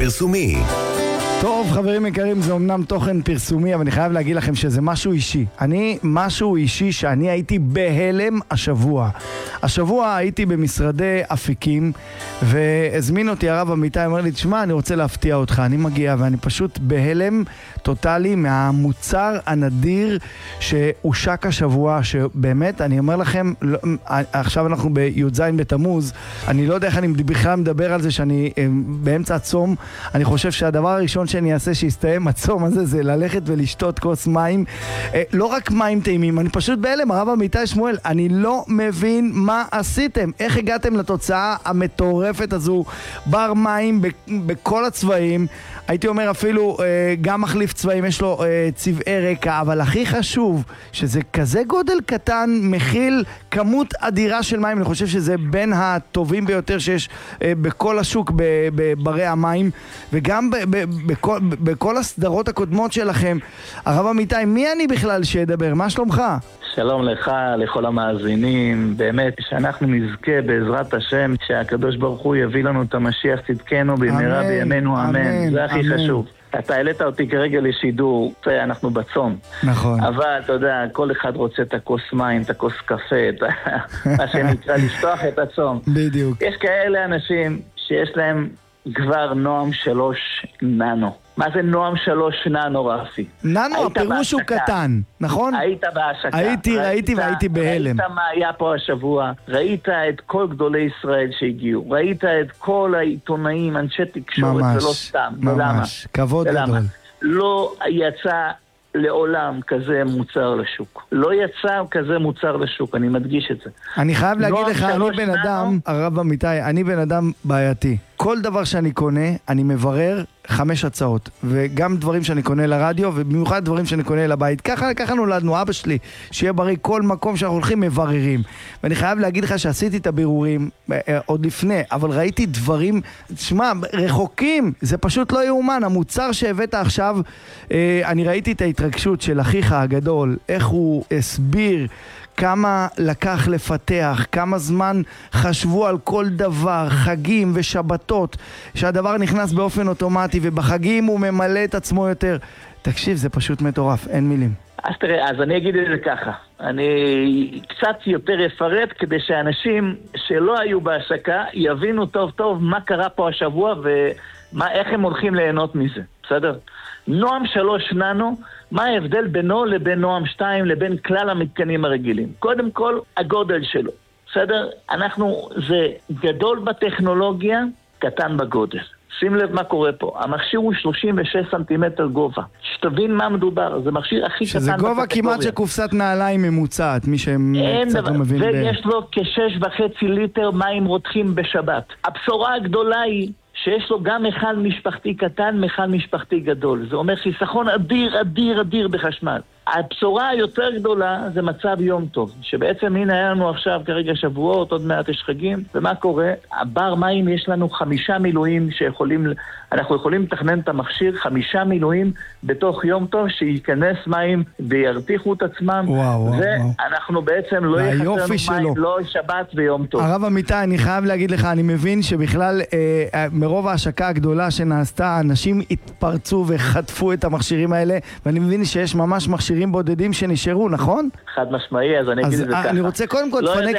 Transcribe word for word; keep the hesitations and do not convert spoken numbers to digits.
פרסומי. טוב, חברים יקרים, זה אומנם תוכן פרסומי, אבל אני חייב להגיד לכם שזה משהו אישי. אני, משהו אישי שאני הייתי בהלם השבוע. השבוע הייתי במשרדי אפיקים, והזמין אותי הרב אמיתי, אמר לי, תשמע, אני רוצה להפתיע אותך. אני מגיע ואני פשוט בהלם טוטלי מהמוצר הנדיר שהושק השבוע, שבאמת, אני אומר לכם, לא, עכשיו אנחנו בי"ז בתמוז, אני לא יודע איך אני בכלל מדבר על זה שאני באמצע הצום. אני חושב שהדבר הראשון שאני אעשה שיסתיים הצום הזה זה ללכת ולשתות כוס מים, אה, לא רק מים טעימים. אני פשוט בהלם, הרב אמיתי שמואל, אני לא מבין מה עשיתם, איך הגעתם לתוצאה המטורפת הזו, בר מים בכל הצבעים, הייתי אומר אפילו אה, גם מחליף צבעים, יש לו אה, צבעי רקע, אבל הכי חשוב שזה כזה גודל קטן, מכיל כמות אדירה של מים. אני חושב שזה בין הטובים ביותר שיש אה, בכל השוק בברי המים, וגם ב- ב- בכל, בכל הסדרות הקודמות שלכם. הרב אמיתי, מי אני בכלל שידבר? מה שלומך? שלום לך, לכל המאזינים. באמת, שאנחנו נזכה בעזרת השם, שהקדוש ברוך הוא יביא לנו את המשיח צדקנו במהרה בימינו, אמן. אמן. זה הכי אמן. חשוב. אתה העלית אותי כרגע לשידור, אנחנו בצום. נכון. אבל אתה יודע, כל אחד רוצה את הכוס מים, את הכוס קפה, את מה שנקרא לפתוח את הצום. בדיוק. יש כאלה אנשים שיש להם כבר נועם שלוש ננו. מה זה נועם שלוש ננו, רפי? ננו, הפירוש הוא קטן, נכון? היית בהשקה. הייתי, ראיתי והייתי בהלם. ראית מה היה פה השבוע, ראית את כל גדולי ישראל שהגיעו, ראית את כל העיתונאים, אנשי תקשורת, ולא סתם. ממש, כבוד גדול. לא יצא לעולם כזה מוצר לשוק. לא יצא כזה מוצר לשוק, אני מדגיש את זה. אני חייב להגיד לך, אני בן אדם, הרב אמיתי, אני בן אדם בעייתי. כל דבר שאני קונה, אני מברר חמש הצעות, וגם דברים שאני קונה לרדיו, ובמיוחד דברים שאני קונה לבית. ככה, ככה נולדנו, אבא שלי, שיהיה בריא, כל מקום שאנחנו הולכים מבררים. ואני חייב להגיד לך שעשיתי את הבירורים עוד לפני, אבל ראיתי דברים, תשמע, רחוקים, זה פשוט לא יאומן. המוצר שהבאת עכשיו, אני ראיתי את ההתרגשות של אחיך הגדול, איך הוא הסביר, כמה לקח לפתח, כמה זמן חשבו על כל דבר, חגים ושבתות, שהדבר נכנס באופן אוטומטי, ובחגים הוא ממלא את עצמו יותר. תקשיב, זה פשוט מטורף, אין מילים. אז תראה, אז אני אגיד את זה ככה. אני קצת יותר אפרט כדי שאנשים שלא היו בהשקה יבינו טוב טוב מה קרה פה השבוע ואיך הם הולכים ליהנות מזה, בסדר? נועם שלוש ננו, מה ההבדל בינו לבין נועם שתיים לבין כלל המתקנים הרגילים? קודם כל, הגודל שלו, בסדר? אנחנו, זה גדול בטכנולוגיה, קטן בגודל. שים לב מה קורה פה. המכשיר הוא שלושים ושש סנטימטר גובה. שתבין מה מדובר, זה מכשיר הכי קטן בטכנולוגיה. שזה גובה כמעט שקופסת נעליים ממוצעת, מי שקצת לא מבין. ויש לו כשש וחצי ליטר מים רותחים בשבת. הבשורה הגדולה היא שיש לו גם מכל משפחתי קטן, מכל משפחתי גדול. זה אומר חיסכון אדיר, אדיר, אדיר בחשמל. הבשורה היותר גדולה זה מצב יום טוב, שבעצם הנה היה לנו עכשיו כרגע שבועות, עוד מעט יש חגים, ומה קורה? הבר מים יש לנו חמישה מילואים שיכולים, אנחנו יכולים לתכנן את המכשיר, חמישה מילואים בתוך יום טוב שייכנס מים וירתיחו את עצמם, וואו, ואנחנו וואו. בעצם לא יחסרנו מים, לא שבת ויום טוב. הרב אמיתי, אני חייב להגיד לך, אני מבין שבכלל אה, מרוב ההשקה הגדולה שנעשתה, אנשים התפרצו וחטפו את המכשירים האלה, ואני מבין שיש ממש מכשירים בודדים שנשארו, נכון? חד משמעי, אז אני אגיד את זה ככה. אני רוצה קודם כל לפנק